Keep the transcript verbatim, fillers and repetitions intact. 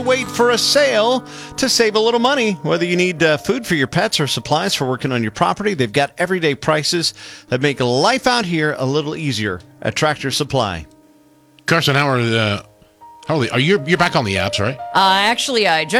Wait for a sale to save a little money. Whether you need uh, food for your pets or supplies for working on your property, they've got everyday prices that make life out here a little easier at Tractor Supply. Carson, how are the? How are, the, are you? You're back on the apps, right? Uh, actually, I just